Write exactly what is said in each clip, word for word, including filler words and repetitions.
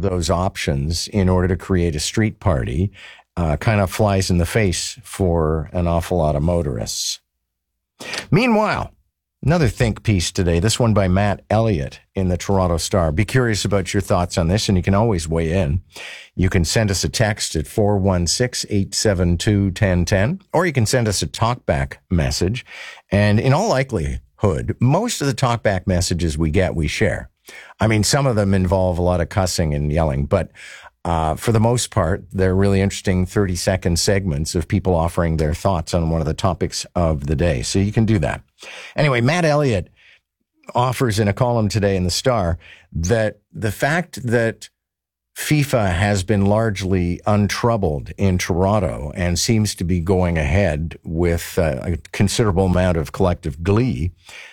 those options in order to create a street party uh, kind of flies in the face for an awful lot of motorists. Meanwhile, another think piece today, this one by Matt Elliott in the Toronto Star. Be curious about your thoughts on this, and you can always weigh in. You can send us a text at four one six, eight seven two, one zero one zero, or you can send us a talkback message. And in all likelihood, most of the talkback messages we get, we share. I mean, some of them involve a lot of cussing and yelling, but uh, for the most part, they're really interesting thirty-second segments of people offering their thoughts on one of the topics of the day. So you can do that. Anyway, Matt Elliott offers in a column today in the Star that the fact that FIFA has been largely untroubled in Toronto and seems to be going ahead with uh, a considerable amount of collective glee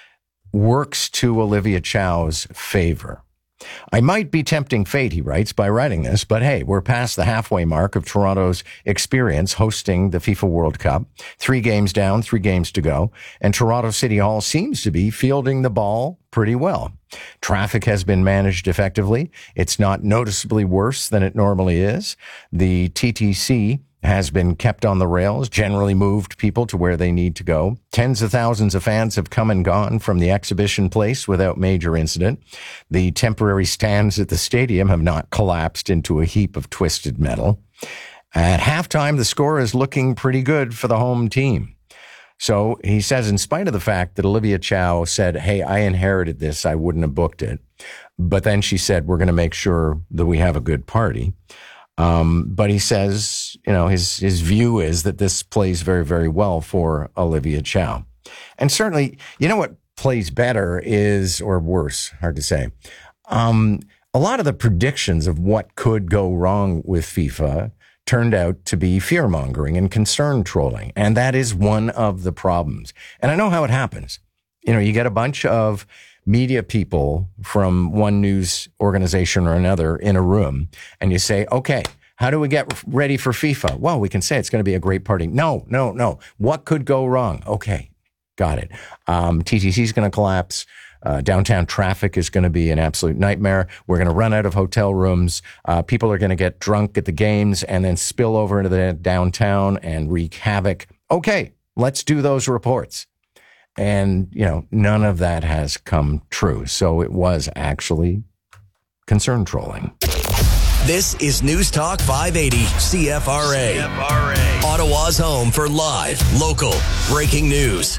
works to Olivia Chow's favor. I might be tempting fate, he writes, by writing this, but hey, we're past the halfway mark of Toronto's experience hosting the FIFA World Cup. Three games down, three games to go, and Toronto City Hall seems to be fielding the ball pretty well. Traffic has been managed effectively. It's not noticeably worse than it normally is. The T T C has been kept on the rails, generally moved people to where they need to go. Tens of thousands of fans have come and gone from the exhibition place without major incident. The temporary stands at the stadium have not collapsed into a heap of twisted metal. At halftime, the score is looking pretty good for the home team. So he says, in spite of the fact that Olivia Chow said, hey, I inherited this, I wouldn't have booked it. But then she said, we're going to make sure that we have a good party. Um, but he says, you know, his, his view is that this plays very, very well for Olivia Chow. And certainly, you know what plays better is, or worse, hard to say. Um, a lot of the predictions of what could go wrong with FIFA turned out to be fear-mongering and concern trolling. And that is one of the problems. And I know how it happens. You know, you get a bunch of media people from one news organization or another in a room, and you say, okay, how do we get ready for FIFA? Well, we can say it's going to be a great party. No, no, no. What could go wrong? Okay, got it. Um, T T C is going to collapse. Uh, downtown traffic is going to be an absolute nightmare. We're going to run out of hotel rooms. Uh, people are going to get drunk at the games and then spill over into the downtown and wreak havoc. Okay, let's do those reports. And, you know, none of that has come true. So it was actually concern trolling. This is News Talk five eighty C F R A. C F R A. Ottawa's home for live, local, breaking news.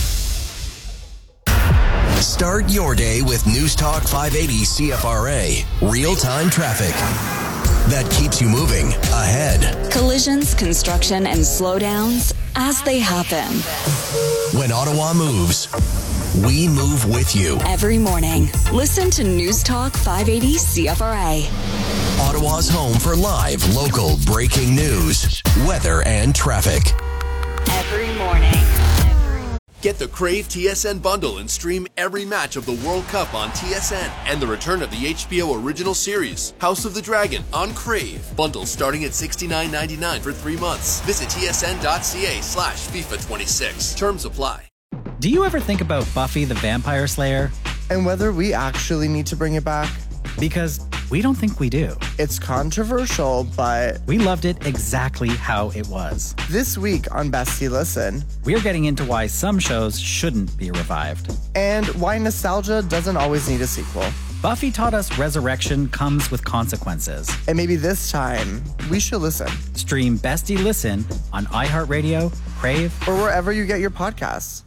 Start your day with News Talk five eighty C F R A. Real-time traffic that keeps you moving ahead. Collisions, construction, and slowdowns as they happen. When Ottawa moves, we move with you. Every morning, listen to News Talk five eighty C F R A. Ottawa's home for live, local, breaking news, weather, and traffic. Every morning. Get the Crave T S N bundle and stream every match of the World Cup on T S N and the return of the H B O original series, House of the Dragon, on Crave. Bundle starting at sixty-nine ninety-nine for three months. Visit tsn.ca slash FIFA 26. Terms apply. Do you ever think about Buffy the Vampire Slayer? And whether we actually need to bring it back? Because we don't think we do. It's controversial, but we loved it exactly how it was. This week on Bestie Listen, we're getting into why some shows shouldn't be revived. And why nostalgia doesn't always need a sequel. Buffy taught us resurrection comes with consequences. And maybe this time, we should listen. Stream Bestie Listen on iHeartRadio, Crave, or wherever you get your podcasts.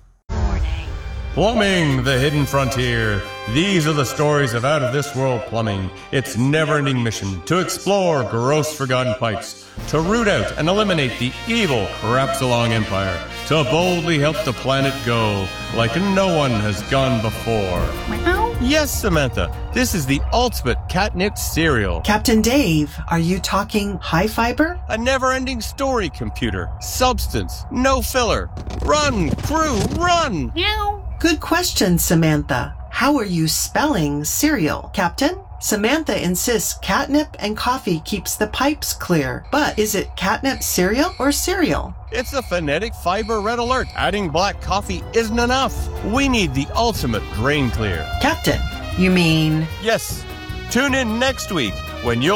Plumbing, the hidden frontier. These are the stories of out-of-this-world plumbing. Its never-ending mission to explore gross forgotten pipes, to root out and eliminate the evil Crapsalong Empire, to boldly help the planet go like no one has gone before. Meow. Yes, Samantha, this is the ultimate catnip cereal. Captain Dave, are you talking high fiber? A never-ending story computer. Substance, no filler. Run, crew, run! Meow. Good question, Samantha. How are you spelling cereal, Captain? Samantha insists catnip and coffee keeps the pipes clear. But is it catnip cereal or cereal? It's a phonetic fiber red alert. Adding black coffee isn't enough. We need the ultimate grain clear. Captain, you mean? Yes. Tune in next week when you'll